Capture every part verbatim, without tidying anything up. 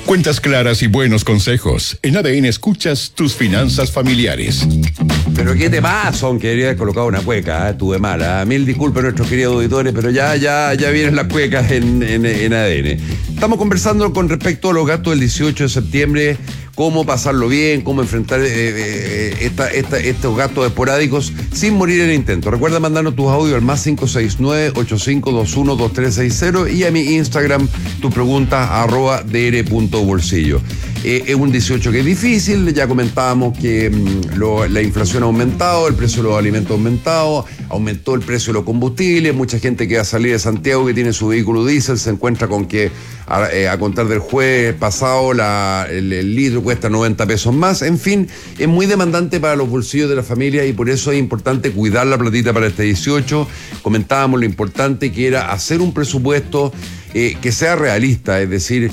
Cuentas claras y buenos consejos. En A D N escuchas tus finanzas familiares. Pero qué te pasa, aunque debería haber colocado una cueca, ¿eh? Tuve mala. Mil disculpas a nuestros queridos auditores, pero ya, ya, ya vienen las cuecas en, en, en A D N. Estamos conversando con respecto a los gastos del dieciocho de septiembre, cómo pasarlo bien, cómo enfrentar eh, eh, esta, esta, estos gastos esporádicos sin morir en el intento. Recuerda mandarnos tus audios al más cinco seis nueve, ocho cinco dos uno, dos tres seis cero y a mi Instagram tus preguntas arroba dr.bolsillo. Eh, es un dieciocho que es difícil, ya comentábamos que mmm, lo, la inflación ha aumentado, el precio de los alimentos ha aumentado, aumentó el precio de los combustibles, mucha gente que va a salir de Santiago que tiene su vehículo diésel se encuentra con que a, eh, a contar del jueves pasado la, el, el litro cuesta noventa pesos más, en fin, es muy demandante para los bolsillos de la familia y por eso es importante cuidar la platita para este dieciocho. Comentábamos lo importante que era hacer un presupuesto eh, que sea realista, es decir,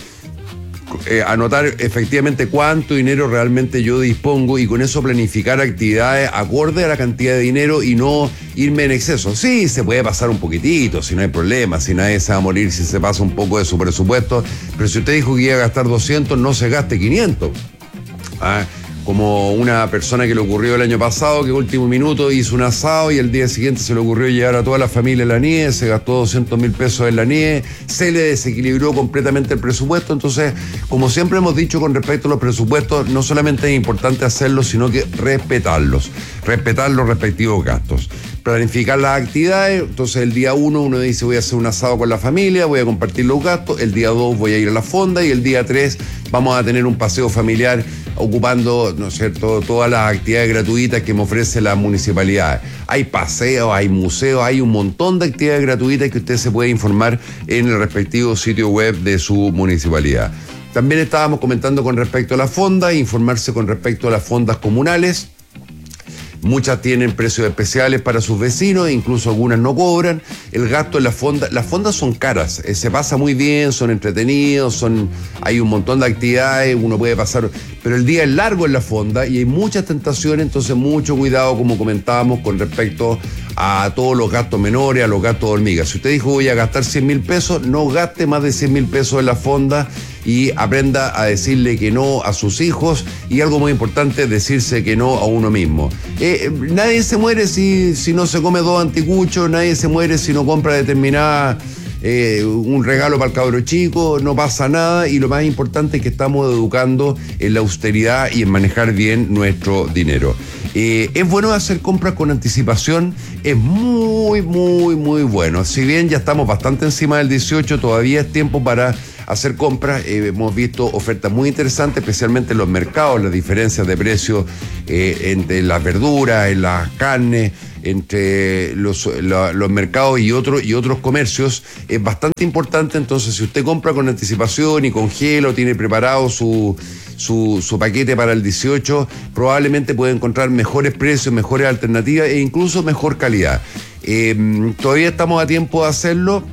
Eh, anotar efectivamente cuánto dinero realmente yo dispongo y con eso planificar actividades acorde a la cantidad de dinero y no irme en exceso. Sí, se puede pasar un poquitito, si no hay problema, si nadie se va a morir si se pasa un poco de su presupuesto, pero si usted dijo que iba a gastar doscientos, no se gaste quinientos. ¿Ah? Como una persona que le ocurrió el año pasado, que último minuto hizo un asado y el día siguiente se le ocurrió llevar a toda la familia a la nieve, se gastó doscientos mil pesos en la nieve, se le desequilibró completamente el presupuesto. Entonces, como siempre hemos dicho con respecto a los presupuestos, no solamente es importante hacerlos, sino que respetarlos, respetar los respectivos gastos. Planificar las actividades, entonces el día uno uno dice voy a hacer un asado con la familia, voy a compartir los gastos, el día dos voy a ir a la fonda y el día tres vamos a tener un paseo familiar ocupando, ¿no es cierto?, todas las actividades gratuitas que me ofrece la municipalidad. Hay paseos, hay museos, hay un montón de actividades gratuitas que usted se puede informar en el respectivo sitio web de su municipalidad. También estábamos comentando con respecto a la fonda, informarse con respecto a las fondas comunales. Muchas tienen precios especiales para sus vecinos, incluso algunas no cobran. El gasto en las fondas, las fondas son caras, eh, se pasa muy bien, son entretenidos, son, hay un montón de actividades, uno puede pasar, pero el día es largo en la fonda y hay muchas tentaciones, entonces mucho cuidado, como comentábamos, con respecto a todos los gastos menores, a los gastos de hormigas. Si usted dijo voy a gastar cien mil pesos, no gaste más de cien mil pesos en la fonda y aprenda a decirle que no a sus hijos y algo muy importante, decirse que no a uno mismo. Eh, nadie se muere si, si no se come dos anticuchos, nadie se muere si no compra determinada eh, un regalo para el cabro chico, no pasa nada y lo más importante es que estamos educando en la austeridad y en manejar bien nuestro dinero. Eh, es bueno hacer compras con anticipación, es muy, muy, muy bueno. Si bien ya estamos bastante encima del dieciocho, todavía es tiempo para hacer compras. Eh, hemos visto ofertas muy interesantes, especialmente en los mercados, las diferencias de precios eh, entre las verduras, en las carnes, entre los, la, los mercados y, otro, y otros comercios, es bastante importante. Entonces, si usted compra con anticipación y congela o tiene preparado su, su, su paquete para el dieciocho, probablemente puede encontrar mejores precios, mejores alternativas e incluso mejor calidad. Eh, todavía estamos a tiempo de hacerlo.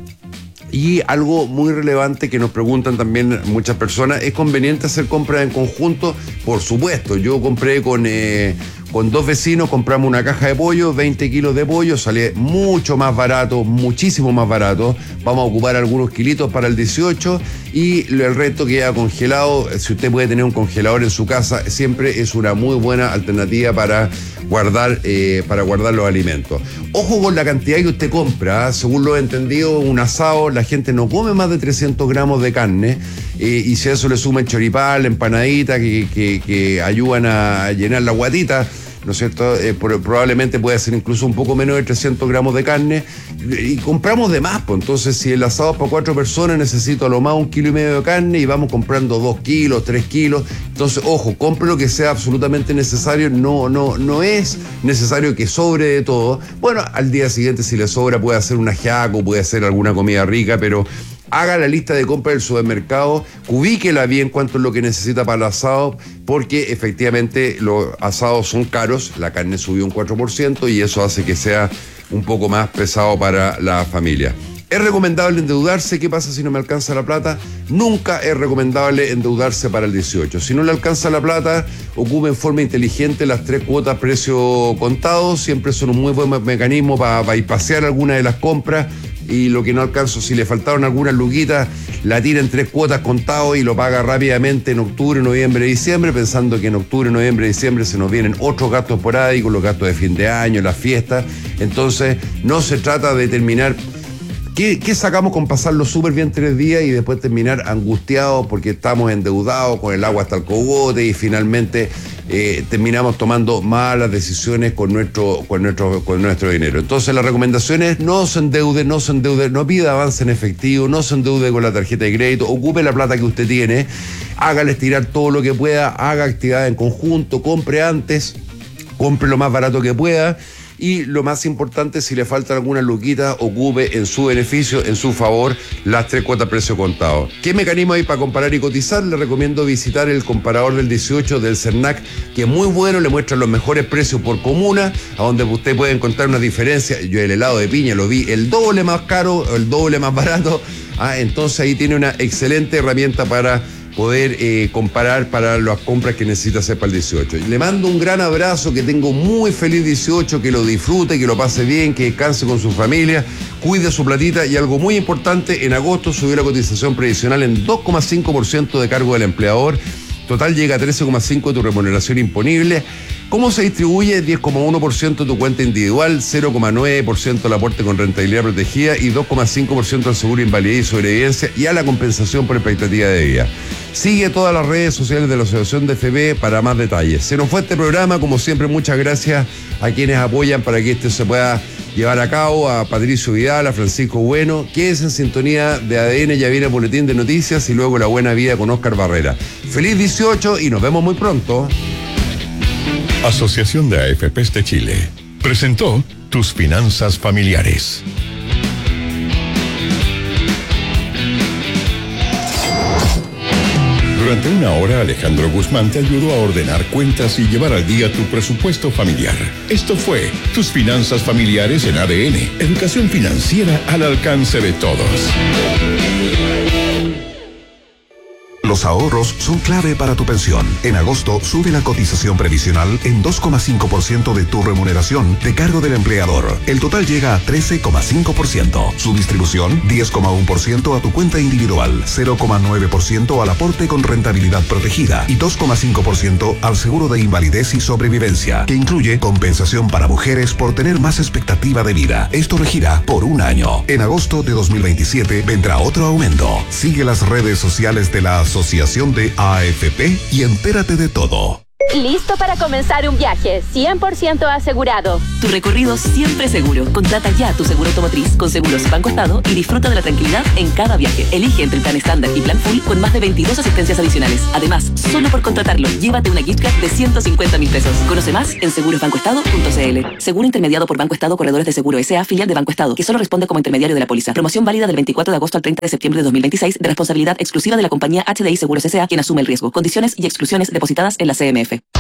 Y algo muy relevante que nos preguntan también muchas personas, ¿es conveniente hacer compras en conjunto? Por supuesto, yo compré con, eh, con dos vecinos, compramos una caja de pollo, veinte kilos de pollo, sale mucho más barato, muchísimo más barato. Vamos a ocupar algunos kilitos para el dieciocho y el resto queda congelado. Si usted puede tener un congelador en su casa, siempre es una muy buena alternativa para guardar, eh, para guardar los alimentos. Ojo con la cantidad que usted compra, ¿eh? Según lo he entendido, un asado, la gente no come más de trescientos gramos de carne, eh, y si a eso le suma el choripán, la empanadita que, que, que ayudan a llenar la guatita, ¿no es cierto? Eh, probablemente puede ser incluso un poco menos de trescientos gramos de carne y compramos de más, pues entonces si el asado es para cuatro personas necesito a lo más un kilo y medio de carne y vamos comprando dos kilos, tres kilos, entonces ojo, compre lo que sea absolutamente necesario, no, no, no es necesario que sobre de todo. Bueno, al día siguiente si le sobra puede hacer un ajiaco, puede hacer alguna comida rica, pero haga la lista de compra del supermercado, ubíquela bien cuánto es lo que necesita para el asado, porque efectivamente los asados son caros, la carne subió un cuatro por ciento y eso hace que sea un poco más pesado para la familia. ¿Es recomendable endeudarse? ¿Qué pasa si no me alcanza la plata? Nunca es recomendable endeudarse para el dieciocho. Si no le alcanza la plata, ocupe en forma inteligente las tres cuotas precio contado, siempre son un muy buen mecanismo para bypassear alguna de las compras. y lo que no alcanzo, si le faltaron algunas luquitas, la tira en tres cuotas contado y lo paga rápidamente en octubre, noviembre, diciembre, pensando que en octubre, noviembre, diciembre se nos vienen otros gastos esporádicos, los gastos de fin de año, las fiestas. Entonces, no se trata de terminar. ¿Qué, ¿Qué sacamos con pasarlo súper bien tres días y después terminar angustiados porque estamos endeudados con el agua hasta el cogote y finalmente eh, terminamos tomando malas decisiones con nuestro, con, nuestro, con nuestro dinero? Entonces la recomendación es no se endeude, no se endeude, no pida avance en efectivo, no se endeude con la tarjeta de crédito, ocupe la plata que usted tiene, hágale estirar todo lo que pueda, haga actividad en conjunto, compre antes, compre lo más barato que pueda. Y lo más importante, si le faltan algunas luquitas, ocupe en su beneficio, en su favor, las tres cuotas precio contado. ¿Qué mecanismo hay para comparar y cotizar? Le recomiendo visitar el comparador del dieciocho del CERNAC, que es muy bueno, le muestra los mejores precios por comuna, a donde usted puede encontrar una diferencia. Yo el helado de piña lo vi el doble más caro, el doble más barato. Ah, entonces ahí tiene una excelente herramienta para poder eh, comparar para las compras que necesita hacer para el dieciocho. Le mando un gran abrazo, que tengo muy feliz dieciocho, que lo disfrute, que lo pase bien, que descanse con su familia, cuide su platita y algo muy importante, en agosto subió la cotización previsional en dos coma cinco por ciento de cargo del empleador, total llega a trece coma cinco por ciento de tu remuneración imponible. ¿Cómo se distribuye? diez coma uno por ciento tu cuenta individual, cero coma nueve por ciento el aporte con rentabilidad protegida y dos coma cinco por ciento al seguro invalidez y sobrevivencia y a la compensación por expectativa de vida. Sigue todas las redes sociales de la Asociación de F B para más detalles. Se nos fue este programa, como siempre, muchas gracias a quienes apoyan para que esto se pueda llevar a cabo, a Patricio Vidal, a Francisco Bueno. Quédense en sintonía de A D N, ya viene el boletín de noticias y luego La Buena Vida con Oscar Barrera. Feliz dieciocho y nos vemos muy pronto. Asociación de A F Pes de Chile presentó Tus Finanzas Familiares. Durante una hora, Alejandro Guzmán te ayudó a ordenar cuentas y llevar al día tu presupuesto familiar. Esto fue Tus Finanzas Familiares en A D N. Educación financiera al alcance de todos. Los ahorros son clave para tu pensión. En agosto sube la cotización previsional en dos coma cinco por ciento de tu remuneración de cargo del empleador. El total llega a trece coma cinco por ciento. Su distribución, diez coma uno por ciento a tu cuenta individual, cero coma nueve por ciento al aporte con rentabilidad protegida y dos coma cinco por ciento al seguro de invalidez y sobrevivencia, que incluye compensación para mujeres por tener más expectativa de vida. Esto regirá por un año. En agosto de dos mil veintisiete vendrá otro aumento. Sigue las redes sociales de la Asociación de A F P y entérate de todo. Listo para comenzar un viaje, cien por ciento asegurado. Tu recorrido siempre seguro. Contrata ya tu seguro automotriz con Seguros Banco Estado y disfruta de la tranquilidad en cada viaje. Elige entre el plan estándar y plan full con más de veintidós asistencias adicionales. Además, solo por contratarlo, llévate una gift card de ciento cincuenta mil pesos. Conoce más en seguros banco estado punto c l. Seguro intermediado por Banco Estado Corredores de Seguro S A, filial de Banco Estado, que solo responde como intermediario de la póliza. Promoción válida del veinticuatro de agosto al treinta de septiembre de dos mil veintiséis, de responsabilidad exclusiva de la compañía H D I Seguros S A, quien asume el riesgo. Condiciones y exclusiones depositadas en la C M F.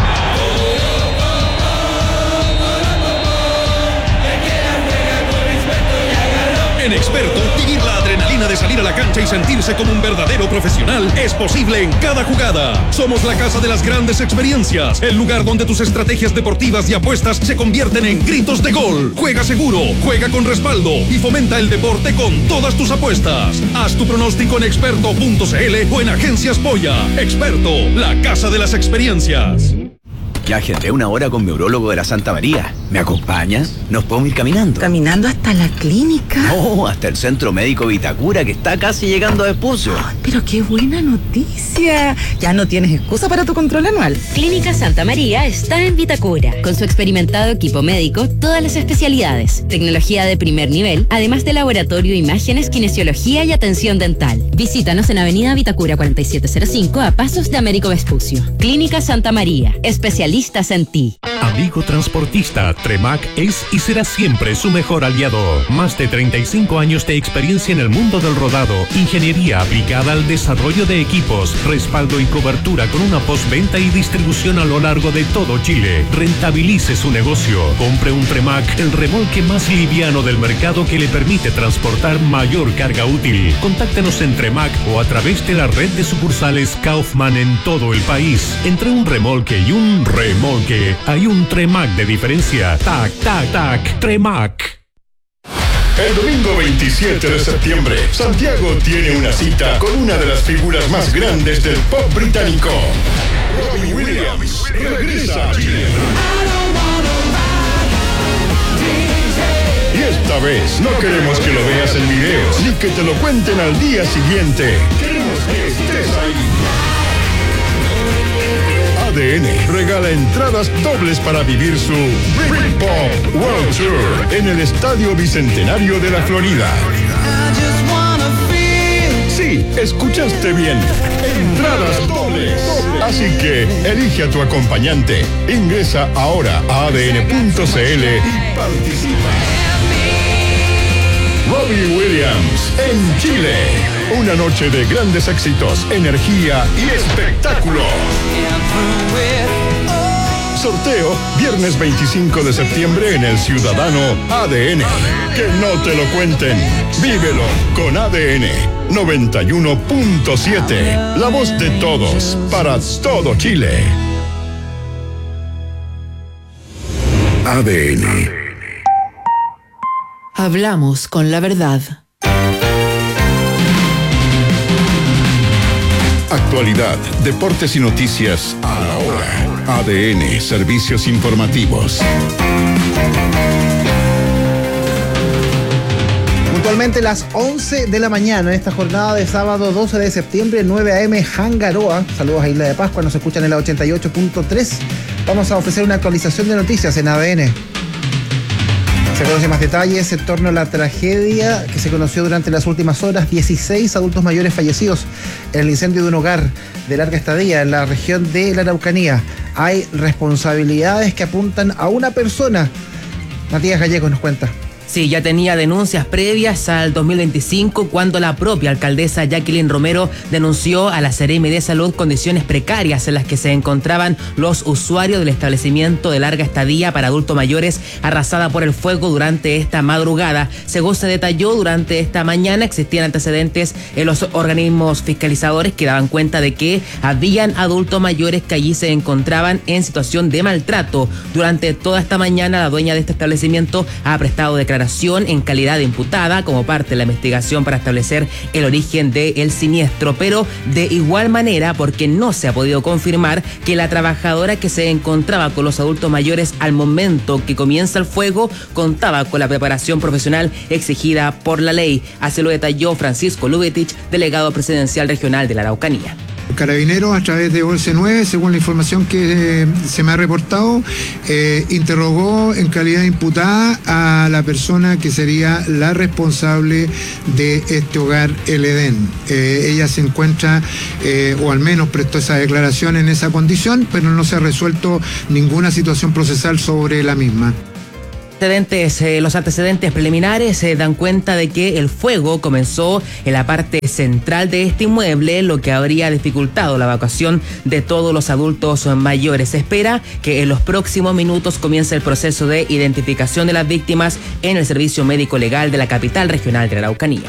En Experto, vivir la adrenalina de salir a la cancha y sentirse como un verdadero profesional es posible en cada jugada. Somos la casa de las grandes experiencias, el lugar donde tus estrategias deportivas y apuestas se convierten en gritos de gol. Juega seguro, juega con respaldo y fomenta el deporte con todas tus apuestas. Haz tu pronóstico en experto punto c l o en Agencias Polla. Experto, la casa de las experiencias. Ya agendé una hora con mi urólogo de la Santa María. ¿Me acompañas? ¿Nos podemos ir caminando? ¿Caminando hasta la clínica? No, hasta el Centro Médico Vitacura, que está casi llegando a Vespucio. Oh, pero qué buena noticia. Ya no tienes excusa para tu control anual. Clínica Santa María está en Vitacura. Con su experimentado equipo médico, todas las especialidades, tecnología de primer nivel, además de laboratorio, imágenes, kinesiología y atención dental. Visítanos en Avenida Vitacura cuarenta y siete cero cinco, a pasos de Américo Vespucio. Clínica Santa María, especialistas en ti. Amigo transportista, Tremac es y será siempre su mejor aliado. Más de treinta y cinco años de experiencia en el mundo del rodado, ingeniería aplicada al desarrollo de equipos, respaldo y cobertura con una postventa y distribución a lo largo de todo Chile. Rentabilice su negocio. Compre un Tremac, el remolque más liviano del mercado que le permite transportar mayor carga útil. Contáctenos en Tremac o a través de la red de sucursales Kaufman en todo el país. Entre un remolque y un remolque hay un Tremac de diferencia. Tac, tac, tac, Tremac. El domingo veintisiete de septiembre, Santiago tiene una cita con una de las figuras más grandes del pop británico. Robbie Williams regresa a Chile. Y esta vez no queremos que lo veas en videos, ni que te lo cuenten al día siguiente. Queremos que estés ahí. A D N regala entradas dobles para vivir su Britpop World Tour en el Estadio Bicentenario de la Florida. Sí, escuchaste bien. Entradas dobles. Así que elige a tu acompañante. Ingresa ahora a a d n punto c l y participa. Robbie Williams en Chile. Una noche de grandes éxitos, energía y espectáculo. Sorteo viernes veinticinco de septiembre en el Ciudadano A D N. Que no te lo cuenten. Vívelo con A D N noventa y uno punto siete. La voz de todos para todo Chile. A D N. Hablamos con la verdad. Actualidad, deportes y noticias a la hora. A D N, servicios informativos. Puntualmente las once de la mañana en esta jornada de sábado doce de septiembre, nueve a eme, Hangaroa. Saludos a Isla de Pascua, nos escuchan en la ochenta y ocho punto tres. Vamos a ofrecer una actualización de noticias en A D N. Se conocen más detalles en torno a la tragedia que se conoció durante las últimas horas. dieciséis adultos mayores fallecidos en el incendio de un hogar de larga estadía en la región de la Araucanía. Hay responsabilidades que apuntan a una persona. Matías Gallegos nos cuenta. Sí, ya tenía denuncias previas al dos mil veinticinco cuando la propia alcaldesa Jacqueline Romero denunció a la Seremi de Salud condiciones precarias en las que se encontraban los usuarios del establecimiento de larga estadía para adultos mayores arrasada por el fuego durante esta madrugada. Según se detalló, durante esta mañana existían antecedentes en los organismos fiscalizadores que daban cuenta de que habían adultos mayores que allí se encontraban en situación de maltrato. Durante toda esta mañana la dueña de este establecimiento ha prestado declaraciones en calidad de imputada como parte de la investigación para establecer el origen del siniestro, pero de igual manera porque no se ha podido confirmar que la trabajadora que se encontraba con los adultos mayores al momento que comienza el fuego contaba con la preparación profesional exigida por la ley. Así lo detalló Francisco Lubetich, delegado presidencial regional de la Araucanía. Carabineros, a través de Bolsa nueve, según la información que eh, se me ha reportado, eh, interrogó en calidad de imputada a la persona que sería la responsable de este hogar, el Edén. Eh, ella se encuentra, eh, o al menos prestó esa declaración en esa condición, pero no se ha resuelto ninguna situación procesal sobre la misma. Antecedentes, eh, los antecedentes preliminares se eh, dan cuenta de que el fuego comenzó en la parte central de este inmueble, lo que habría dificultado la evacuación de todos los adultos mayores. Se espera que en los próximos minutos comience el proceso de identificación de las víctimas en el Servicio Médico Legal de la capital regional de la Araucanía.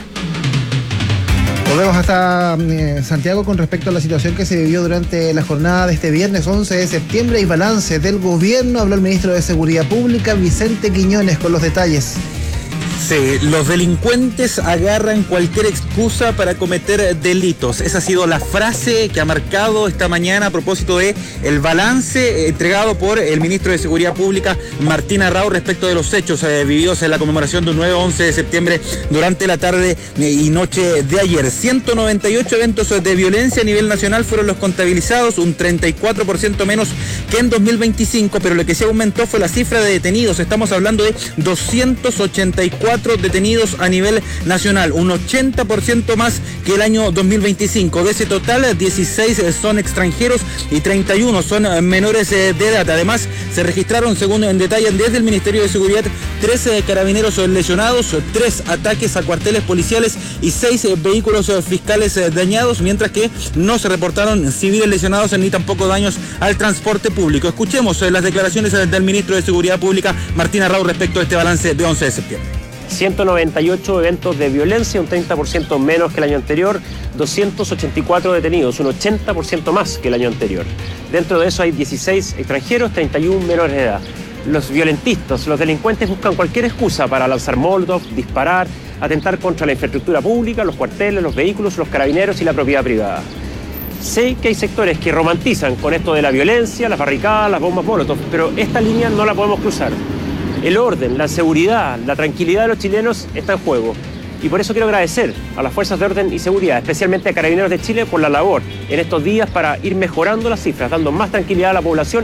Volvemos hasta eh, Santiago con respecto a la situación que se vivió durante la jornada de este viernes once de septiembre y balance del gobierno. Habló el ministro de Seguridad Pública, Vicente Quiñones, con los detalles. Sí, los delincuentes agarran cualquier excusa para cometer delitos. Esa ha sido la frase que ha marcado esta mañana a propósito de el balance entregado por el ministro de Seguridad Pública, Martín Arrau, respecto de los hechos eh, vividos en la conmemoración del nueve once de septiembre durante la tarde y noche de ayer. ciento noventa y ocho eventos de violencia a nivel nacional fueron los contabilizados, un treinta y cuatro por ciento menos que en dos mil veinticinco, pero lo que se aumentó fue la cifra de detenidos. Estamos hablando de doscientos ochenta y cuatro detenidos a nivel nacional, un ochenta por ciento más que el año dos mil veinticinco. De ese total, dieciséis son extranjeros y treinta y uno son menores de edad. Además, se registraron, según detallan desde el Ministerio de Seguridad, trece carabineros lesionados, tres ataques a cuarteles policiales y seis vehículos fiscales dañados, mientras que no se reportaron civiles lesionados ni tampoco daños al transporte público. Escuchemos las declaraciones del ministro de Seguridad Pública, Martín Arrau, respecto a este balance de once de septiembre. ciento noventa y ocho eventos de violencia, un treinta por ciento menos que el año anterior, doscientos ochenta y cuatro detenidos, un ochenta por ciento más que el año anterior. Dentro de eso hay dieciséis extranjeros, treinta y uno menores de edad. Los violentistas, los delincuentes buscan cualquier excusa para lanzar molotov, disparar, atentar contra la infraestructura pública, los cuarteles, los vehículos, los carabineros y la propiedad privada. Sé que hay sectores que romantizan con esto de la violencia, las barricadas, las bombas molotov, pero esta línea no la podemos cruzar. El orden, la seguridad, la tranquilidad de los chilenos está en juego. Y por eso quiero agradecer a las fuerzas de orden y seguridad, especialmente a Carabineros de Chile, por la labor en estos días para ir mejorando las cifras, dando más tranquilidad a la población.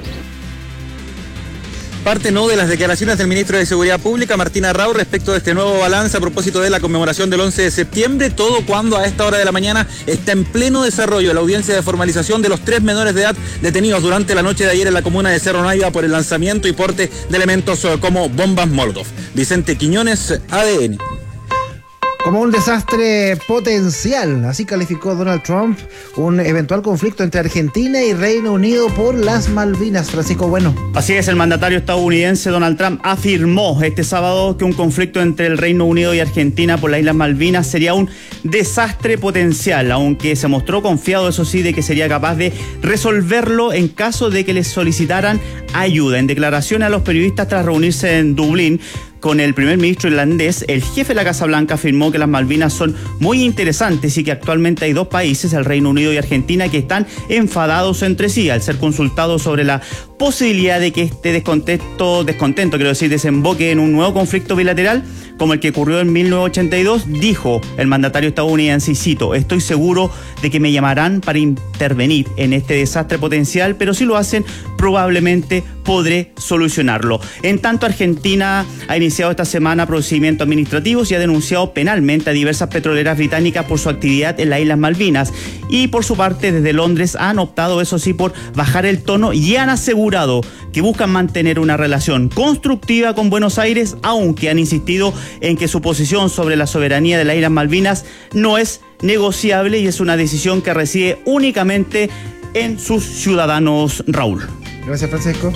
Parte no de las declaraciones del ministro de Seguridad Pública, Martín Arrau, respecto de este nuevo balance a propósito de la conmemoración del once de septiembre, todo cuando a esta hora de la mañana está en pleno desarrollo la audiencia de formalización de los tres menores de edad detenidos durante la noche de ayer en la comuna de Cerro Naiva por el lanzamiento y porte de elementos como bombas molotov. Vicente Quiñones, A D N. Como un desastre potencial, así calificó Donald Trump un eventual conflicto entre Argentina y Reino Unido por las Malvinas. Francisco Bueno. Así es, el mandatario estadounidense Donald Trump afirmó este sábado que un conflicto entre el Reino Unido y Argentina por las Islas Malvinas sería un desastre potencial, aunque se mostró confiado, eso sí, de que sería capaz de resolverlo en caso de que les solicitaran ayuda. En declaraciones a los periodistas tras reunirse en Dublín con el primer ministro irlandés, el jefe de la Casa Blanca afirmó que las Malvinas son muy interesantes y que actualmente hay dos países, el Reino Unido y Argentina, que están enfadados entre sí. Al ser consultado sobre la posibilidad de que este descontento, descontento, quiero decir, desemboque en un nuevo conflicto bilateral, como el que ocurrió en mil novecientos ochenta y dos, dijo el mandatario estadounidense, y cito, estoy seguro de que me llamarán para intervenir en este desastre potencial, pero si lo hacen, probablemente podré solucionarlo. En tanto, Argentina ha iniciado esta semana procedimientos administrativos y ha denunciado penalmente a diversas petroleras británicas por su actividad en las Islas Malvinas. Y por su parte, desde Londres han optado, eso sí, por bajar el tono y han asegurado que buscan mantener una relación constructiva con Buenos Aires, aunque han insistido en que su posición sobre la soberanía de las Islas Malvinas no es negociable y es una decisión que reside únicamente en sus ciudadanos. Raúl. Gracias, Francisco.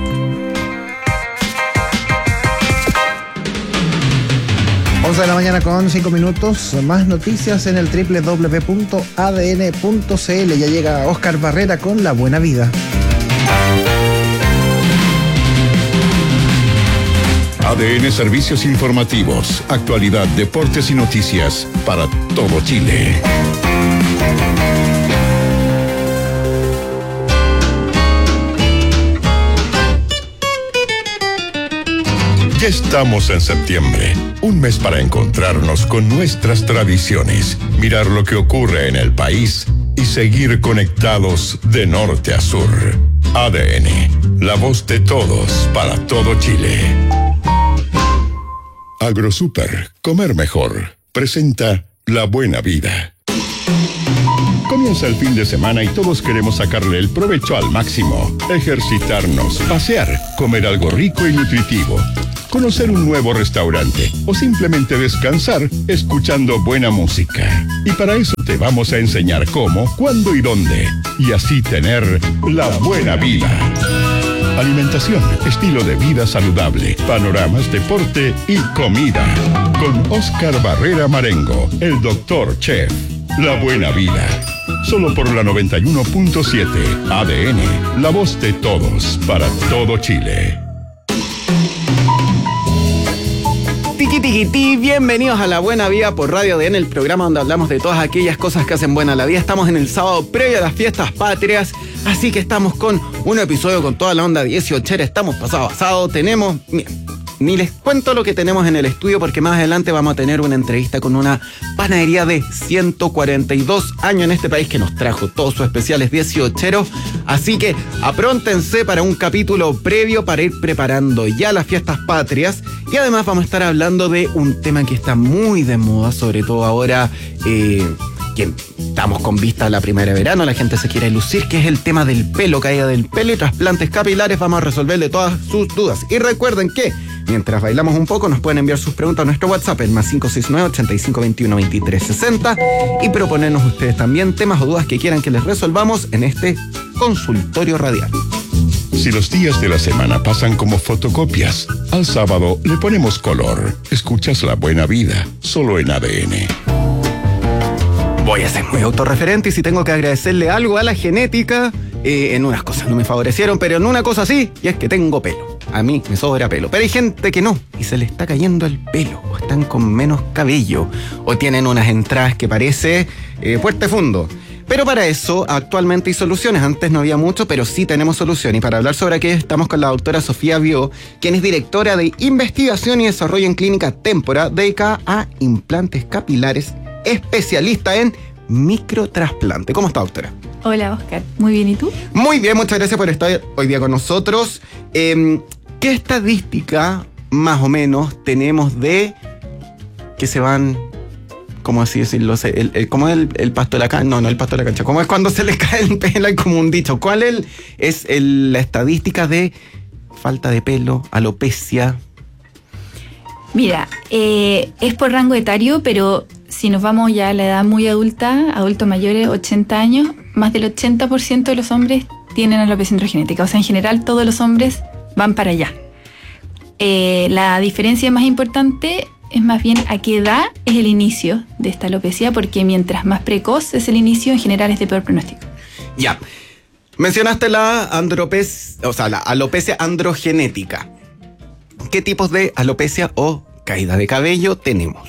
once de la mañana con cinco minutos. Más noticias en el doble u doble u doble u punto a d n punto c l. Ya llega Oscar Barrera con La Buena Vida. A D N Servicios Informativos, actualidad, deportes y noticias para todo Chile. Ya estamos en septiembre, un mes para encontrarnos con nuestras tradiciones, mirar lo que ocurre en el país y seguir conectados de norte a sur. A D N, la voz de todos para todo Chile. AgroSuper, comer mejor, presenta La Buena Vida. Comienza el fin de semana y todos queremos sacarle el provecho al máximo. Ejercitarnos, pasear, comer algo rico y nutritivo, conocer un nuevo restaurante o simplemente descansar escuchando buena música. Y para eso te vamos a enseñar cómo, cuándo y dónde, y así tener la buena vida. Alimentación, estilo de vida saludable, panoramas, deporte y comida. Con Oscar Barrera Marengo, el doctor Chef. La Buena Vida. Solo por la noventa y uno punto siete. A D N, la voz de todos para todo Chile. Tiki tiki ti, bienvenidos a La Buena Vida por Radio A D N, el programa donde hablamos de todas aquellas cosas que hacen buena la vida. Estamos en el sábado previo a las fiestas patrias, así que estamos con un episodio con toda la onda dieciochera. Estamos pasado a pasado, tenemos... Mira, ni les cuento lo que tenemos en el estudio porque más adelante vamos a tener una entrevista con una panadería de ciento cuarenta y dos años en este país que nos trajo todos sus especiales dieciocheros. Así que apróntense para un capítulo previo para ir preparando ya las fiestas patrias. Y además vamos a estar hablando de un tema que está muy de moda, sobre todo ahora eh, que estamos con vista a la primavera de verano, la gente se quiere lucir, que es el tema del pelo, caída del pelo y trasplantes capilares. Vamos a resolverle todas sus dudas. Y recuerden que mientras bailamos un poco, nos pueden enviar sus preguntas a nuestro WhatsApp, el más cinco seis nueve, ochenta y cinco veintiuno, veintitrés sesenta, y proponernos ustedes también temas o dudas que quieran que les resolvamos en este consultorio radial. Si los días de la semana pasan como fotocopias, al sábado le ponemos color. Escuchas La Buena Vida, solo en A D N. Voy a ser muy autorreferente y si tengo que agradecerle algo a la genética, eh, en unas cosas no me favorecieron, pero en una cosa sí, y es que tengo pelo. a mí me sobra pelo. Pero hay gente que no, y se le está cayendo el pelo, o están con menos cabello, o tienen unas entradas que parece eh, puerta de fondo. Pero para eso actualmente hay soluciones. Antes no había mucho, pero sí tenemos solución. Y para hablar sobre aquello estamos con la doctora Sofía Bió, quien es directora de Investigación y Desarrollo en Clínica Témpora, dedicada a implantes capilares, especialista en microtrasplante. ¿Cómo está, doctora? Hola, Oscar. Muy bien, ¿y tú? Muy bien, muchas gracias por estar hoy día con nosotros. Eh, ¿Qué estadística más o menos tenemos de que se van... ¿Cómo así decirlo? El, el, ¿Cómo es el, el pasto de la cancha? No, no el pasto de la cancha. ¿Cómo es cuando se le cae el pelo? Hay como un dicho. ¿Cuál el, es el, la estadística de falta de pelo, alopecia? Mira, eh, es por rango etario, pero si nos vamos ya a la edad muy adulta, adultos mayores, ochenta años, más del ochenta por ciento de los hombres tienen alopecia androgenética. O sea, en general todos los hombres van para allá. Eh, la diferencia más importante es más bien a qué edad es el inicio de esta alopecia, porque mientras más precoz es el inicio, en general es de peor pronóstico. Ya. Mencionaste la andropecia, o sea, la alopecia androgenética. ¿Qué tipos de alopecia o caída de cabello tenemos?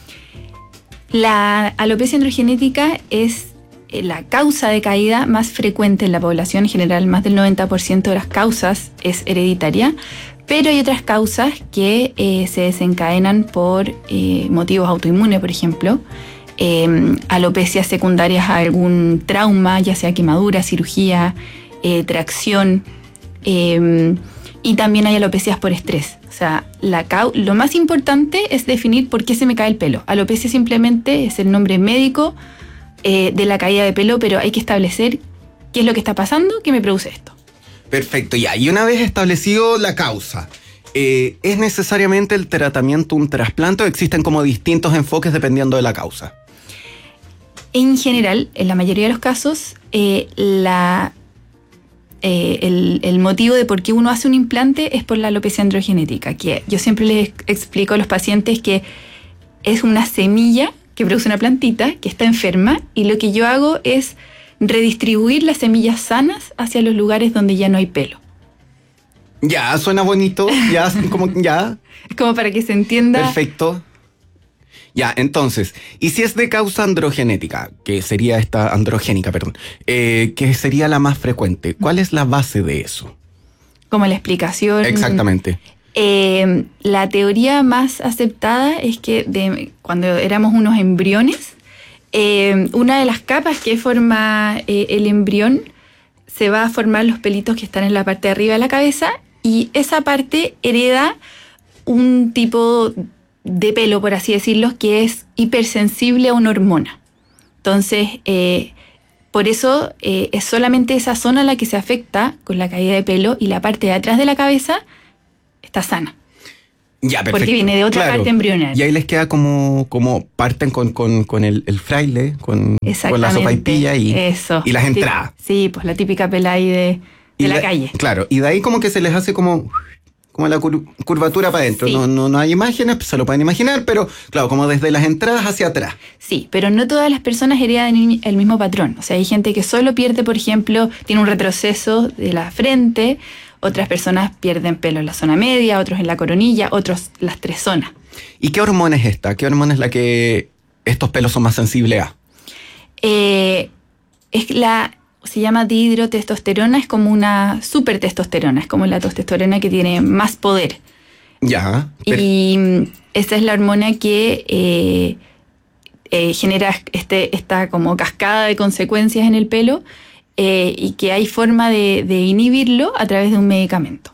La alopecia androgenética es la causa de caída más frecuente en la población. En general, más del noventa por ciento de las causas es hereditaria. Pero hay otras causas que eh, se desencadenan por eh, motivos autoinmunes, por ejemplo. Eh, alopecias secundarias a algún trauma, ya sea quemadura, cirugía, eh, tracción. Eh, y también hay alopecias por estrés. O sea, la cau- lo más importante es definir por qué se me cae el pelo. Alopecia simplemente es el nombre médico eh, de la caída de pelo, pero hay que establecer qué es lo que está pasando que me produce esto. Perfecto, ya. Y una vez establecido la causa, eh, ¿es necesariamente el tratamiento un trasplante o existen como distintos enfoques dependiendo de la causa? En general, en la mayoría de los casos, eh, la, eh, el, el motivo de por qué uno hace un implante es por la alopecia androgenética, que yo siempre les explico a los pacientes que es una semilla que produce una plantita que está enferma, y lo que yo hago es redistribuir las semillas sanas hacia los lugares donde ya no hay pelo. Ya, suena bonito, ya, como, ya. Como para que se entienda. Perfecto. Ya, entonces, ¿y si es de causa androgenética, que sería esta androgénica, perdón, eh, que sería la más frecuente? ¿Cuál es la base de eso? Como la explicación. Exactamente. Eh, la teoría más aceptada es que de, cuando éramos unos embriones, Eh, una de las capas que forma eh, el embrión se va a formar los pelitos que están en la parte de arriba de la cabeza, y esa parte hereda un tipo de pelo, por así decirlo, que es hipersensible a una hormona. Entonces, eh, por eso eh, es solamente esa zona la que se afecta con la caída de pelo, y la parte de atrás de la cabeza está sana. Ya, perfecto. Porque viene de otra Claro. parte embrionaria. Y ahí les queda como, como parten con, con, con el, el fraile, con, con la sopaipilla y, Eso. y las entradas. Sí, pues la típica pela ahí de, de la, la calle. Claro, y de ahí como que se les hace como, como la cur- curvatura para adentro. Sí. No, no, no hay imágenes, se lo pueden imaginar, pero claro, como desde las entradas hacia atrás. Sí, pero no todas las personas heredan el, el mismo patrón. O sea, hay gente que solo pierde, por ejemplo, tiene un retroceso de la frente. Otras personas pierden pelo en la zona media, otros en la coronilla, otros las tres zonas. ¿Y qué hormona es esta? ¿Qué hormona es la que estos pelos son más sensibles a? Eh, es la, se llama dihidrotestosterona, es como una supertestosterona, es como la testosterona que tiene más poder. Ya. Y esa es la hormona que eh, eh, genera este, esta como cascada de consecuencias en el pelo. Eh, y que hay forma de, de inhibirlo a través de un medicamento.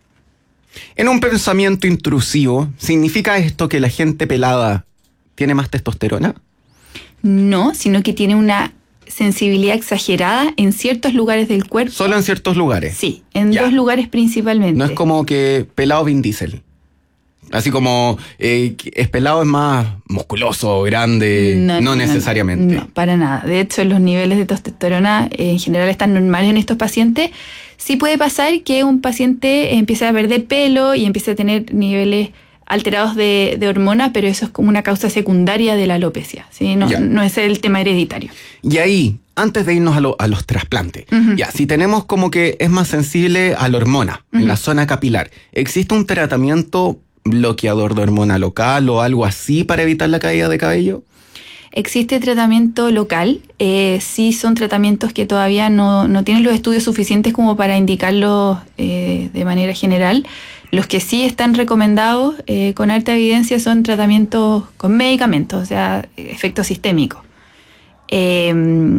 En un pensamiento intrusivo, ¿significa esto que la gente pelada tiene más testosterona? No, sino que tiene una sensibilidad exagerada en ciertos lugares del cuerpo. ¿Solo en ciertos lugares? Sí, en Ya. dos lugares principalmente. No es como que pelado Vin Diesel. Así como eh, es pelado, es más musculoso, grande. No, no necesariamente. No, para nada. De hecho, los niveles de testosterona eh, en general están normales en estos pacientes. Sí puede pasar que un paciente empiece a perder pelo y empiece a tener niveles alterados de, de hormonas, pero eso es como una causa secundaria de la alopecia, ¿sí? No, no es el tema hereditario. Y ahí, antes de irnos a, lo, a los trasplantes, uh-huh. ya, si tenemos como que es más sensible a la hormona, uh-huh. en la zona capilar, ¿existe un tratamiento bloqueador de hormona local o algo así para evitar la caída de cabello? Existe tratamiento local, eh, sí son tratamientos que todavía no, no tienen los estudios suficientes como para indicarlos eh, de manera general. Los que sí están recomendados eh, con alta evidencia son tratamientos con medicamentos, o sea, efecto sistémico. Eh,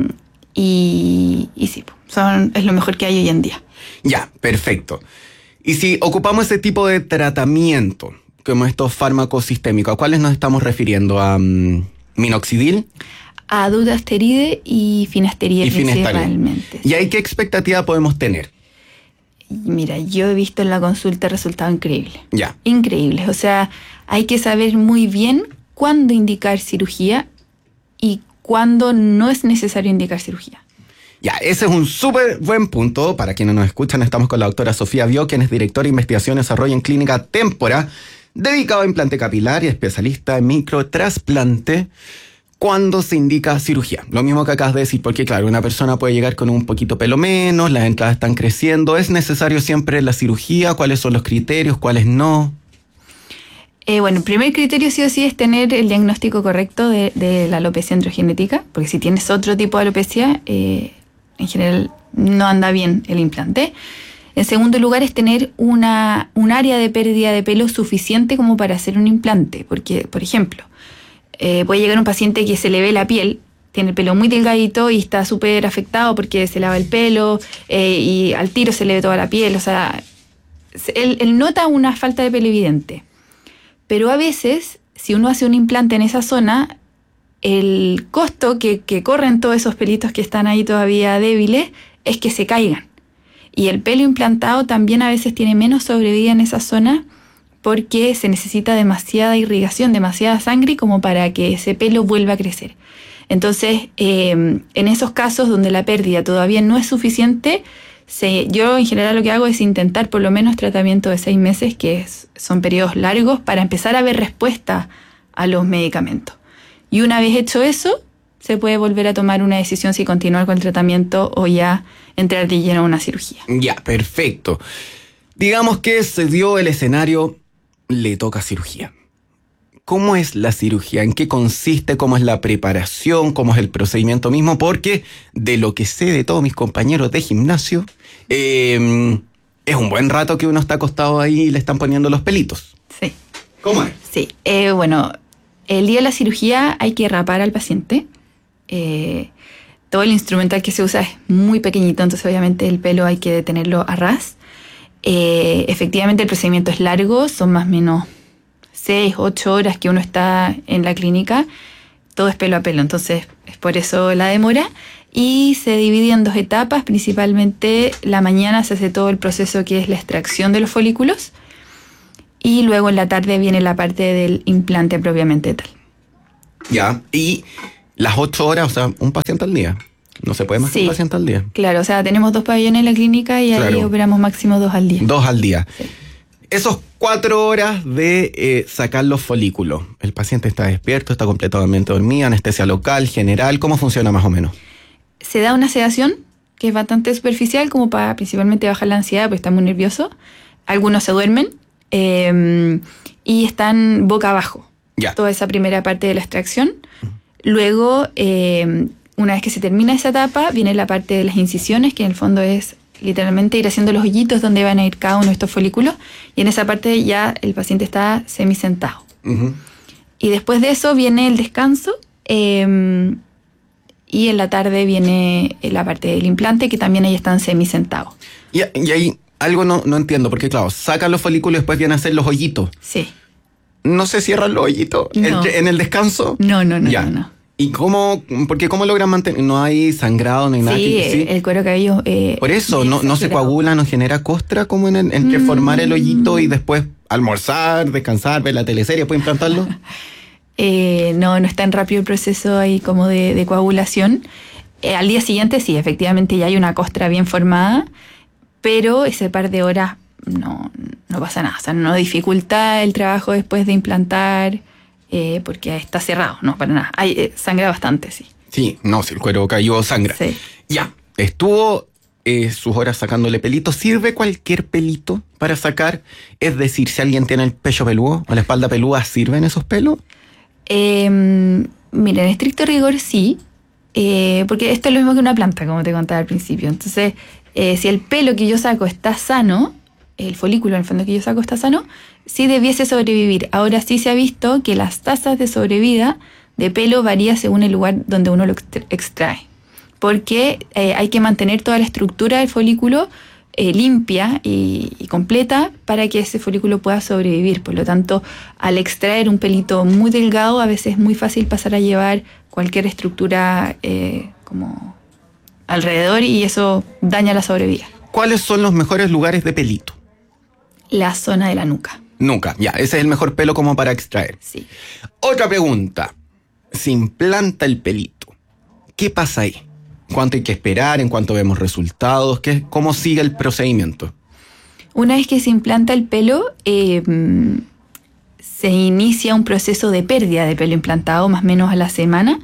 y, y sí, son, es lo mejor que hay hoy en día. Ya, perfecto. Y si ocupamos ese tipo de tratamiento, como estos fármacos sistémicos, ¿a cuáles nos estamos refiriendo? ¿A um, minoxidil? A dutasteride y finasteride, y principalmente. ¿Y ahí qué expectativa podemos tener? Mira, yo he visto en la consulta resultados increíbles. Ya. Increíbles. O sea, hay que saber muy bien cuándo indicar cirugía y cuándo no es necesario indicar cirugía. Ya, ese es un súper buen punto. Para quienes nos escuchan, estamos con la doctora Sofía Bio, quien es directora de investigación y desarrollo en Clínica Témpora, dedicado a implante capilar y especialista en microtrasplante. ¿Cuándo se indica cirugía? Lo mismo que acabas de decir, porque claro, una persona puede llegar con un poquito pelo menos, las entradas están creciendo. ¿Es necesario siempre la cirugía? ¿Cuáles son los criterios? ¿Cuáles no? Eh, bueno, el primer criterio sí o sí es tener el diagnóstico correcto de, de la alopecia androgenética, porque si tienes otro tipo de alopecia, eh, en general no anda bien el implante. En segundo lugar es tener una, un área de pérdida de pelo suficiente como para hacer un implante, porque, por ejemplo, eh, puede llegar un paciente que se le ve la piel, tiene el pelo muy delgadito y está súper afectado porque se lava el pelo eh, y al tiro se le ve toda la piel, o sea, él, él nota una falta de pelo evidente. Pero a veces, si uno hace un implante en esa zona, el costo que, que corren todos esos pelitos que están ahí todavía débiles es que se caigan. Y el pelo implantado también a veces tiene menos sobrevida en esa zona porque se necesita demasiada irrigación, demasiada sangre como para que ese pelo vuelva a crecer. Entonces, eh, en esos casos donde la pérdida todavía no es suficiente, se, yo en general lo que hago es intentar por lo menos tratamiento de seis meses, que es, son periodos largos, para empezar a ver respuesta a los medicamentos. Y una vez hecho eso, se puede volver a tomar una decisión si continuar con el tratamiento o ya entrar de lleno a una cirugía. Ya, perfecto. Digamos que se dio el escenario, le toca cirugía. ¿Cómo es la cirugía? ¿En qué consiste? ¿Cómo es la preparación? ¿Cómo es el procedimiento mismo? Porque de lo que sé de todos mis compañeros de gimnasio, eh, es un buen rato que uno está acostado ahí y le están poniendo los pelitos. Sí. ¿Cómo es? Sí, eh, bueno, el día de la cirugía hay que rapar al paciente. Eh, todo el instrumental que se usa es muy pequeñito, entonces obviamente el pelo hay que tenerlo a ras. Eh, efectivamente el procedimiento es largo, son más o menos seis, ocho horas que uno está en la clínica, todo es pelo a pelo, entonces es por eso la demora. Y se divide en dos etapas, principalmente la mañana se hace todo el proceso que es la extracción de los folículos y luego en la tarde viene la parte del implante propiamente tal. Ya, y las ocho horas, o sea, un paciente al día. No se puede más sí, que un paciente al día. Claro, o sea, tenemos dos pabellones en la clínica y claro, ahí operamos máximo dos al día. Dos al día. Sí. Esos cuatro horas de eh, sacar los folículos. El paciente está despierto, está completamente dormido, anestesia local, general. ¿Cómo funciona más o menos? Se da una sedación que es bastante superficial, como para principalmente bajar la ansiedad, porque está muy nervioso. Algunos se duermen eh, y están boca abajo. Ya. Toda esa primera parte de la extracción. Luego, eh, una vez que se termina esa etapa, viene la parte de las incisiones, que en el fondo es literalmente ir haciendo los hoyitos donde van a ir cada uno de estos folículos. Y en esa parte ya el paciente está semisentado. Uh-huh. Y después de eso viene el descanso. Eh, y en la tarde viene la parte del implante, que también ahí están semisentados. Y, y ahí algo no, no entiendo, porque claro, sacan los folículos y después vienen a hacer los hoyitos. Sí. ¿No se cierran los hoyitos no. en el descanso? No, no, no, ya. no, no. ¿Y cómo, porque cómo logran mantener? ¿No hay sangrado, no hay nada? Sí, que, ¿sí? El cuero cabelludo. Eh, Por eso, no, no se coagula, no genera costra como en el, entre mm. formar el hoyito y después almorzar, descansar, ver la teleserie, ¿puede implantarlo? eh, no, no es tan rápido el proceso ahí como de, de coagulación. Eh, al día siguiente sí, efectivamente ya hay una costra bien formada, pero ese par de horas no, no pasa nada. O sea, no dificulta el trabajo después de implantar eh, porque está cerrado, no, para nada. Hay, eh, sangra bastante, sí. Sí, no, si el cuero cabelludo sangra. Sí. Ya, estuvo eh, sus horas sacándole pelito. ¿Sirve cualquier pelito para sacar? Es decir, si alguien tiene el pecho peludo o la espalda peluda, ¿sirven esos pelos? Eh, mira, en estricto rigor sí, eh, porque esto es lo mismo que una planta, como te contaba al principio. Entonces, eh, si el pelo que yo saco está sano, el folículo en el fondo que yo saco está sano, sí debiese sobrevivir. Ahora sí se ha visto que las tasas de sobrevida de pelo varía según el lugar donde uno lo extrae, porque eh, hay que mantener toda la estructura del folículo eh, limpia y, y completa para que ese folículo pueda sobrevivir. Por lo tanto, al extraer un pelito muy delgado, a veces es muy fácil pasar a llevar cualquier estructura eh, como alrededor y eso daña la sobrevida. ¿Cuáles son los mejores lugares de pelito? La zona de la nuca. Nuca, ya, ese es el mejor pelo como para extraer. Sí. Otra pregunta. Se implanta el pelito. ¿Qué pasa ahí? ¿Cuánto hay que esperar? ¿En cuánto vemos resultados? ¿Qué, ¿Cómo sigue el procedimiento? Una vez que se implanta el pelo, eh, se inicia un proceso de pérdida de pelo implantado más o menos a la semana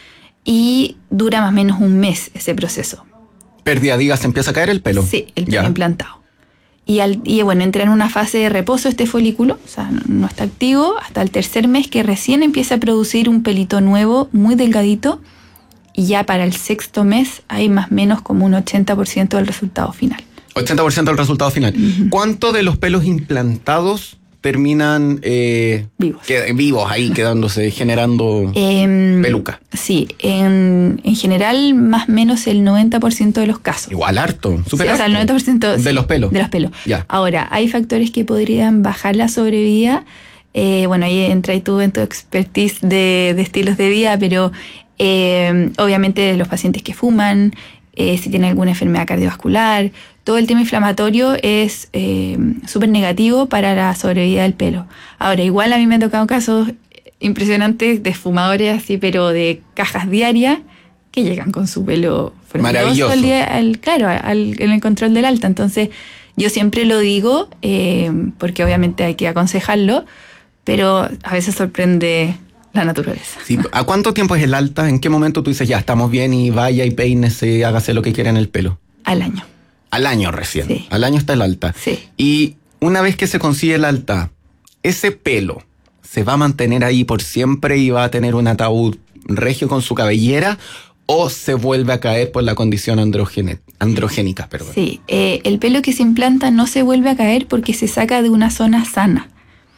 y dura más o menos un mes ese proceso. ¿Pérdida, digas, se empieza a caer el pelo? Sí, el pelo ya. implantado. Y, al, y bueno, entra en una fase de reposo este folículo, o sea, no, no está activo hasta el tercer mes que recién empieza a producir un pelito nuevo, muy delgadito, y ya para el sexto mes hay más o menos como un ochenta por ciento del resultado final. ochenta por ciento del resultado final. Uh-huh. ¿Cuánto de los pelos implantados terminan eh, vivos. Que, vivos ahí, quedándose, generando eh, peluca? Sí, en, en general más o menos el noventa por ciento de los casos. Igual harto, súper sí, harto. O sea, el noventa por ciento de sí, los pelos. De los pelos. Ya. Ahora, hay factores que podrían bajar la sobrevida. Eh, bueno, ahí entra y tú en tu expertise de, de estilos de vida, pero eh, obviamente los pacientes que fuman, eh, si tienen alguna enfermedad cardiovascular, todo el tema inflamatorio es eh, súper negativo para la sobrevida del pelo. Ahora, igual a mí me han tocado casos impresionantes de fumadores así, pero de cajas diarias, que llegan con su pelo maravilloso. Al día, al, claro, al, en el control del alta. Entonces, yo siempre lo digo, eh, porque obviamente hay que aconsejarlo, pero a veces sorprende la naturaleza. Sí, ¿a cuánto tiempo es el alta? ¿En qué momento tú dices, ya estamos bien y vaya y peínese, hágase lo que quiera en el pelo? Al año. Al año recién. Sí. Al año está el alta. Sí. Y una vez que se consigue el alta, ese pelo se va a mantener ahí por siempre y va a tener un ataúd regio con su cabellera, o se vuelve a caer por la condición androgene- androgénica. Perdón. Sí, eh, el pelo que se implanta no se vuelve a caer porque se saca de una zona sana.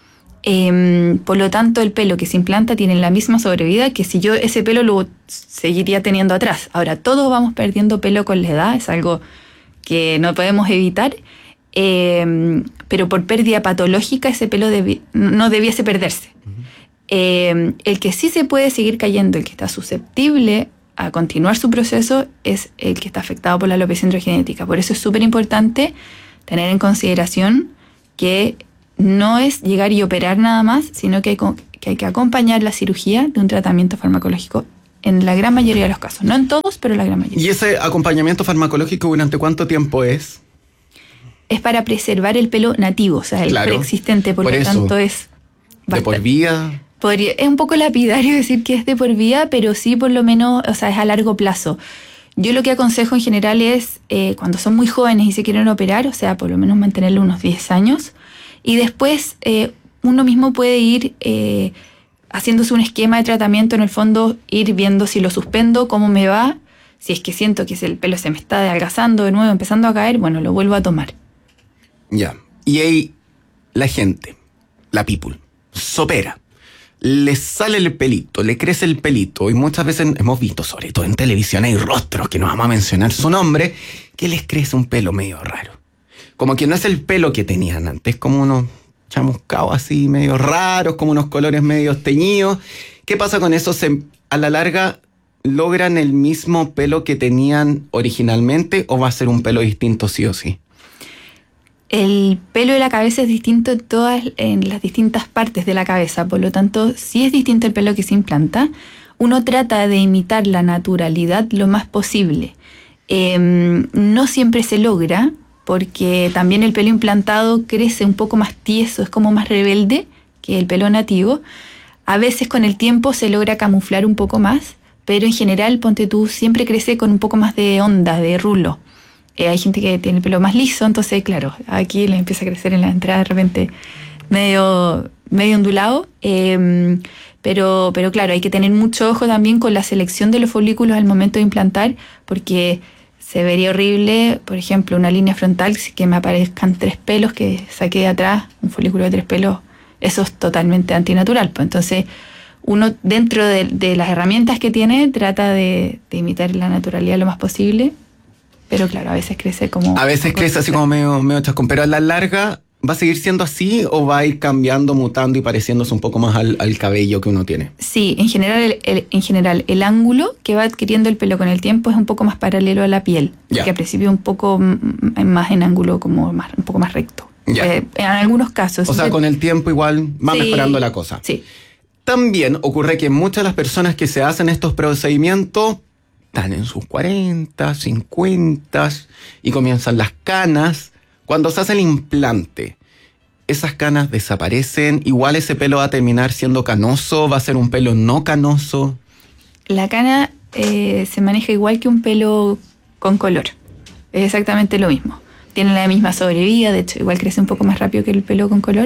Eh, por lo tanto, el pelo que se implanta tiene la misma sobrevida que si yo ese pelo lo seguiría teniendo atrás. Ahora, todos vamos perdiendo pelo con la edad, es algo que no podemos evitar, eh, pero por pérdida patológica ese pelo debi- no debiese perderse. Uh-huh. Eh, el que sí se puede seguir cayendo, el que está susceptible a continuar su proceso, es el que está afectado por la alopecia androgenética. Por eso es súper importante tener en consideración que no es llegar y operar nada más, sino que hay, que hay que acompañar la cirugía de un tratamiento farmacológico en la gran mayoría de los casos. No en todos, pero en la gran mayoría. ¿Y ese acompañamiento farmacológico durante cuánto tiempo es? Es para preservar el pelo nativo, o sea, el claro, preexistente, por, por lo eso, tanto es... Bastante. ¿De por vida? Podría, es un poco lapidario decir que es de por vida, pero sí por lo menos, o sea, es a largo plazo. Yo lo que aconsejo en general es, eh, cuando son muy jóvenes y se quieren operar, o sea, por lo menos mantenerlo unos diez años, y después eh, uno mismo puede ir eh, haciéndose un esquema de tratamiento, en el fondo ir viendo si lo suspendo, cómo me va, si es que siento que el pelo se me está adelgazando de nuevo, empezando a caer, bueno, lo vuelvo a tomar. Ya, y ahí la gente, la people, sopera, le sale el pelito, le crece el pelito, y muchas veces hemos visto, sobre todo en televisión, hay rostros que no vamos a mencionar su nombre, que les crece un pelo medio raro. Como que no es el pelo que tenían antes, como unos chamuscados así, medio raros, como unos colores medio teñidos. ¿Qué pasa con eso? Se, a la larga, ¿logran el mismo pelo que tenían originalmente o va a ser un pelo distinto sí o sí? El pelo de la cabeza es distinto en todas en las distintas partes de la cabeza, por lo tanto, si es distinto el pelo que se implanta, uno trata de imitar la naturalidad lo más posible. Eh, no siempre se logra, porque también el pelo implantado crece un poco más tieso, es como más rebelde que el pelo nativo. A veces con el tiempo se logra camuflar un poco más, pero en general, ponte tú, siempre crece con un poco más de onda, de rulo. Eh, hay gente que tiene el pelo más liso, entonces, claro, aquí le empieza a crecer en la entrada de repente medio, medio ondulado. Eh, pero, pero claro, hay que tener mucho ojo también con la selección de los folículos al momento de implantar, porque se vería horrible, por ejemplo, una línea frontal, que me aparezcan tres pelos que saqué de atrás, un folículo de tres pelos, eso es totalmente antinatural. Pues entonces, uno dentro de, de las herramientas que tiene, trata de, de imitar la naturalidad lo más posible. Pero claro, a veces crece como... A veces crece así como medio, medio chascón, pero a la larga, ¿va a seguir siendo así o va a ir cambiando, mutando y pareciéndose un poco más al, al cabello que uno tiene? Sí, en general el, el, en general el ángulo que va adquiriendo el pelo con el tiempo es un poco más paralelo a la piel, ya. que al principio un poco más en ángulo, como más, un poco más recto. Eh, en algunos casos. O sea, con el tiempo igual va sí, mejorando la cosa. Sí. También ocurre que muchas de las personas que se hacen estos procedimientos están en sus cuarenta, cincuenta y comienzan las canas. Cuando se hace el implante, esas canas desaparecen. Igual ese pelo va a terminar siendo canoso, va a ser un pelo no canoso. La cana eh, se maneja igual que un pelo con color. Es exactamente lo mismo. Tiene la misma sobrevida, de hecho igual crece un poco más rápido que el pelo con color.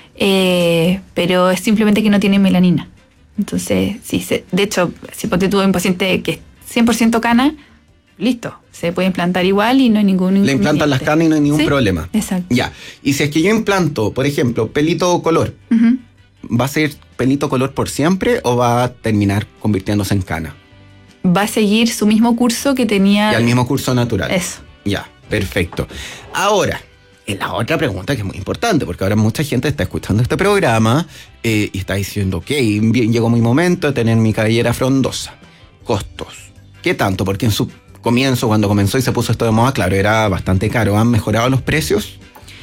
Eh, pero es simplemente que no tiene melanina. Entonces, sí, se, de hecho, si ponte tú un paciente que es cien por ciento cana, listo, se puede implantar igual y no hay ningún... Le implantan las canas y no hay ningún ¿Sí? problema. Exacto. Ya, y si es que yo implanto, por ejemplo, pelito color, uh-huh. ¿va a ser pelito color por siempre o va a terminar convirtiéndose en cana? Va a seguir su mismo curso que tenía... Y al mismo curso natural. Eso. Ya, perfecto. Ahora, la otra pregunta que es muy importante, porque ahora mucha gente está escuchando este programa eh, y está diciendo, ok, bien, llegó mi momento de tener mi cabellera frondosa. Costos. ¿Qué tanto? Porque en su comienzo, cuando comenzó y se puso esto de moda, claro, era bastante caro. ¿Han mejorado los precios?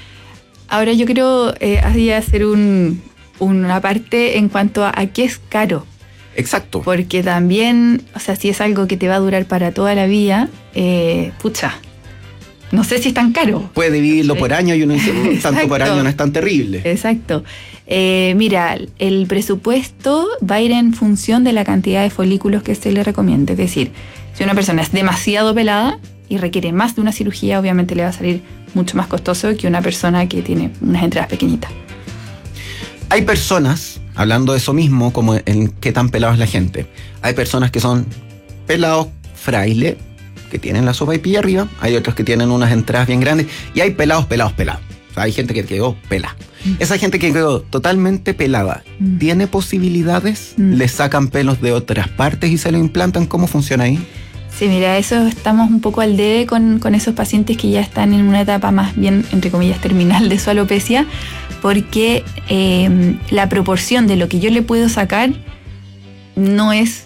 Ahora yo quiero eh, hacer un, una parte en cuanto a, a qué es caro. Exacto. Porque también, o sea, si es algo que te va a durar para toda la vida, eh, pucha, no sé si es tan caro. Puede dividirlo sí. por año y uno dice, mmm, tanto por año no es tan terrible. Exacto. Eh, mira, el presupuesto va a ir en función de la cantidad de folículos que se le recomiende. Es decir, si una persona es demasiado pelada y requiere más de una cirugía, obviamente le va a salir mucho más costoso que una persona que tiene unas entradas pequeñitas. Hay personas, hablando de eso mismo, como en qué tan pelado es la gente, hay personas que son pelados fraile, que tienen la sopaipilla arriba, hay otros que tienen unas entradas bien grandes, y hay pelados, pelados, pelados. O sea, hay gente que quedó pelada. Mm. Esa gente que quedó totalmente pelada, mm. ¿tiene posibilidades? Mm. ¿Le sacan pelos de otras partes y se lo implantan? ¿Cómo funciona ahí? Sí, mira, eso estamos un poco al debe con, con esos pacientes que ya están en una etapa más bien, entre comillas, terminal de su alopecia, porque eh, la proporción de lo que yo le puedo sacar no es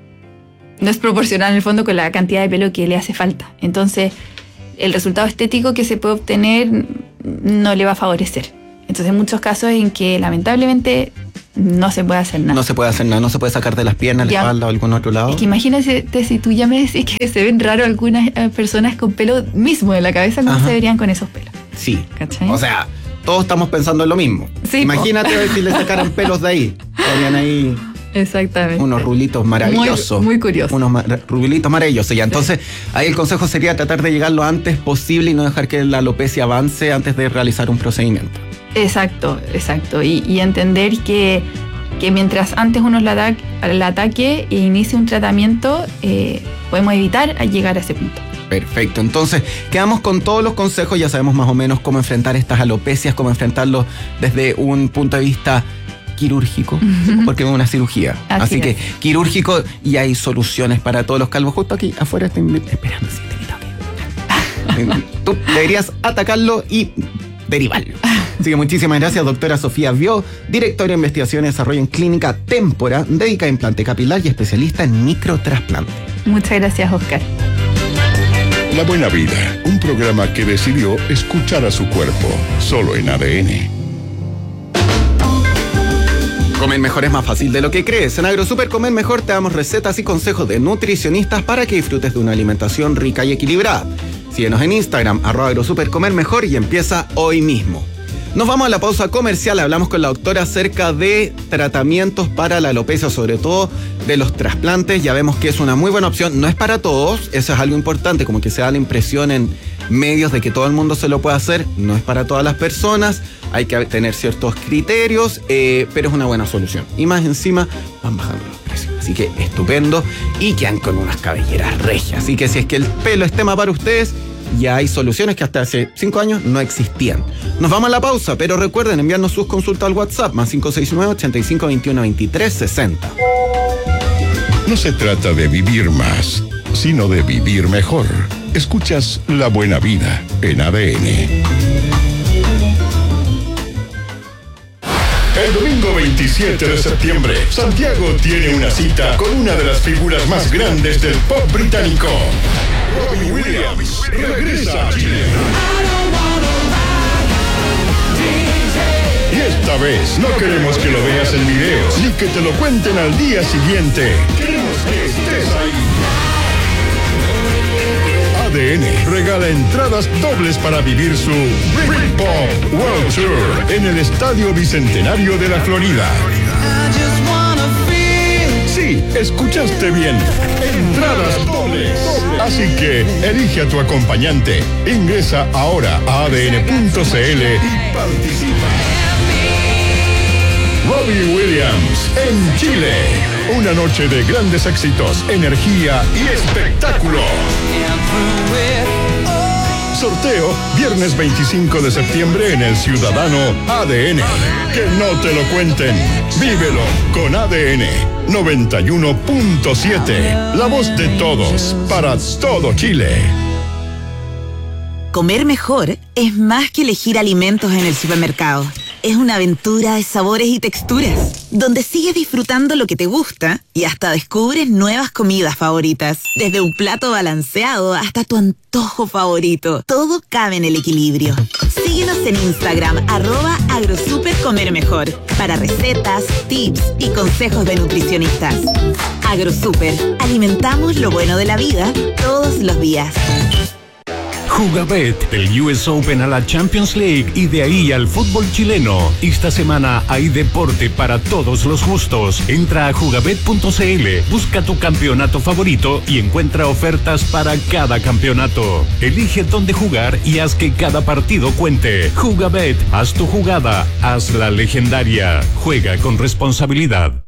no es proporcional en el fondo con la cantidad de pelo que le hace falta. Entonces, el resultado estético que se puede obtener no le va a favorecer. Entonces, hay muchos casos en que lamentablemente no se puede hacer nada. No se puede hacer nada, no se puede sacar de las piernas, la espalda o algún otro lado. Es que imagínate si tú ya me decís que se ven raro algunas personas con pelo mismo en la cabeza, ¿cómo Ajá. se verían con esos pelos? Sí. ¿Cachai? O sea, todos estamos pensando en lo mismo. Sí, imagínate po. si le sacaran pelos de ahí. Estarían ahí... Exactamente. Unos rulitos maravillosos. Muy, muy curiosos. Unos mar- rulitos maravillosos. Y entonces, sí. ahí el consejo sería tratar de llegar lo antes posible y no dejar que la alopecia avance antes de realizar un procedimiento. Exacto, exacto. Y, y entender que, que mientras antes uno la, ata- la ataque e inicie un tratamiento, eh, podemos evitar llegar a ese punto. Perfecto, entonces quedamos con todos los consejos, ya sabemos más o menos cómo enfrentar estas alopecias, cómo enfrentarlo desde un punto de vista quirúrgico, porque es una cirugía. Así, Así que quirúrgico, y hay soluciones para todos los calvos. Justo aquí afuera estoy esperando si te invito. Tú deberías atacarlo y derivarlo. Así que muchísimas gracias, doctora Sofía Vió, directora de Investigación y Desarrollo en Clínica Témpora, dedicada a implante capilar y especialista en microtrasplante. Muchas gracias, Oscar. La Buena Vida, un programa que decidió escuchar a su cuerpo, solo en A D N. Comer mejor es más fácil de lo que crees. En AgroSuper Comer Mejor te damos recetas y consejos de nutricionistas para que disfrutes de una alimentación rica y equilibrada. Síguenos en Instagram, arroba agrosuper comer mejor y empieza hoy mismo. Nos vamos a la pausa comercial, hablamos con la doctora acerca de tratamientos para la alopecia, sobre todo de los trasplantes. Ya vemos que es una muy buena opción, no es para todos, eso es algo importante, como que se da la impresión en medios de que todo el mundo se lo puede hacer, no es para todas las personas, hay que tener ciertos criterios, eh, pero es una buena solución. Y más encima van bajando los precios, así que estupendo y quedan con unas cabelleras regias. Así que si es que el pelo es tema para ustedes, ya hay soluciones que hasta hace cinco años no existían. Nos vamos a la pausa, pero recuerden enviarnos sus consultas al WhatsApp, más cinco seis nueve, ochenta y cinco, veintiuno, veintitrés, sesenta. No se trata de vivir más, sino de vivir mejor. Escuchas La Buena Vida en A D N. El domingo veintisiete de septiembre, Santiago tiene una cita con una de las figuras más grandes del pop británico. Robbie Williams regresa a Chile. Y esta vez no queremos que lo veas en videos, ni que te lo cuenten al día siguiente. Queremos que estés ahí. A D N regala entradas dobles para vivir su Britpop World Tour en el Estadio Bicentenario de la Florida. Sí, escuchaste bien. Entradas dobles. Así que elige a tu acompañante. Ingresa ahora a A D N punto C L y participa. Robbie Williams en Chile. Una noche de grandes éxitos, energía y espectáculo. Sorteo viernes veinticinco de septiembre en el Ciudadano A D N. Que no te lo cuenten. Vívelo con A D N noventa y uno punto siete. La voz de todos para todo Chile. Comer mejor es más que elegir alimentos en el supermercado. Es una aventura de sabores y texturas, donde sigues disfrutando lo que te gusta y hasta descubres nuevas comidas favoritas. Desde un plato balanceado hasta tu antojo favorito, todo cabe en el equilibrio. Síguenos en Instagram, arroba agrosupercomermejor, para recetas, tips y consejos de nutricionistas. Agrosuper, alimentamos lo bueno de la vida todos los días. Jugabet, del U S Open a la Champions League y de ahí al fútbol chileno. Esta semana hay deporte para todos los gustos. Entra a jugabet punto c l, busca tu campeonato favorito y encuentra ofertas para cada campeonato. Elige dónde jugar y haz que cada partido cuente. Jugabet, haz tu jugada, hazla legendaria. Juega con responsabilidad.